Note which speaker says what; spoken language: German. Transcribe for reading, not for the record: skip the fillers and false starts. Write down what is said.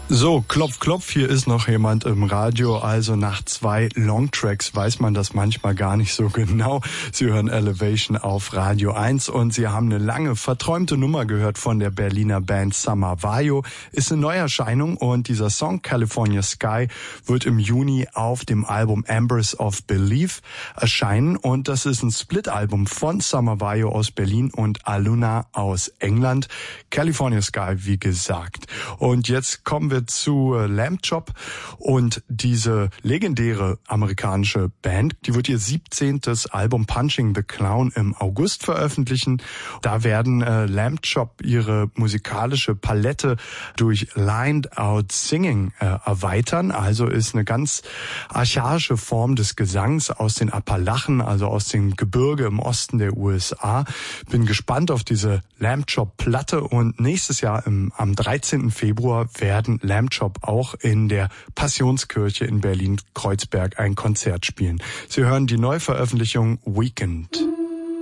Speaker 1: So, klopf, klopf, hier ist noch jemand im Radio. Also nach 2 Longtracks weiß man das manchmal gar nicht so genau. Sie hören Elevation auf Radio 1 und Sie haben eine lange, verträumte Nummer gehört von der Berliner Band Summer Vajo. Ist eine Neuerscheinung und dieser Song California Sky wird im Juni auf dem Album Embers of Belief erscheinen. Und das ist ein Split-Album von Summer Vajo aus Berlin und Aluna aus England. California Sky, wie gesagt. Und jetzt kommen wir zu Lamb Chop und diese legendäre amerikanische Band, die wird ihr 17. Album Punching the Clown im August veröffentlichen. Da werden Lamb Chop ihre musikalische Palette durch Lined Out Singing erweitern. Also ist eine ganz archaische Form des Gesangs aus den Appalachen, also aus dem Gebirge im Osten der USA. Bin gespannt auf diese Lamb Chop Platte und nächstes Jahr am 13. Februar werden Lamb Chop auch in der Passionskirche in Berlin-Kreuzberg ein Konzert spielen. Sie hören die Neuveröffentlichung Weekend.